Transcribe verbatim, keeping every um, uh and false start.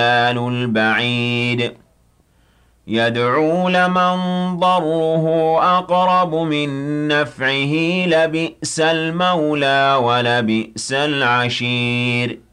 البعيد يدعو لمن ضره أقرب من نفعه لبئس المولى ولبئس العشير